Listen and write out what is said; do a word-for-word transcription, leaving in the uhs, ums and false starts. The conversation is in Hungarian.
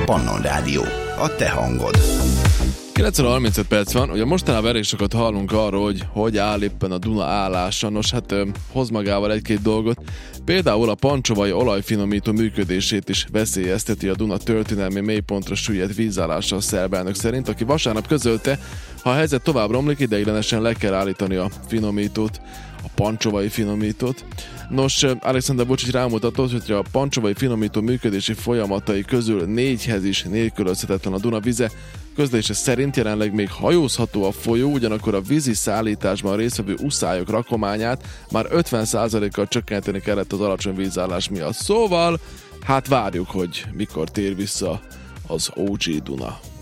Pannon Rádió, a te hangod. kilenc óra harmincöt perc van, ugye mostanában elég sokat hallunk arról, hogy hogy áll éppen a Duna állása. Nos, hát ö, hoz magával egy-két dolgot. Például a pancsovai olajfinomító működését is veszélyezteti a Duna történelmi mélypontra süllyedt vízállása a szerb elnök szerint, aki vasárnap közölte, ha a helyzet tovább romlik, ideiglenesen le kell állítani a finomítót, a pancsovai finomítót. Nos, Alexander Vučić rámutatott, hogy a pancsovai finomító működési folyamatai közül négyhez is nélkülözhetetlen a Duna vize. Közlése szerint jelenleg még hajózható a folyó, ugyanakkor a vízi szállításban résztvevő uszályok rakományát már ötven százalékkal csökkenteni kellett az alacsony vízállás miatt. Szóval, hát várjuk, hogy mikor tér vissza az ó gé Duna.